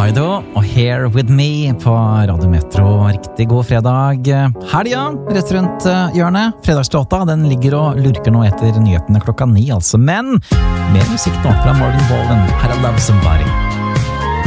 Dido og Here With Me på Radio Metro. Riktig god fredag. Helga, rett rundt hjørnet. Fredagslåta, den ligger og lurker nå etter nyhetene 9:00, altså. Men mer musikk nå fra Morgan Wallen. Her er Love Somebody.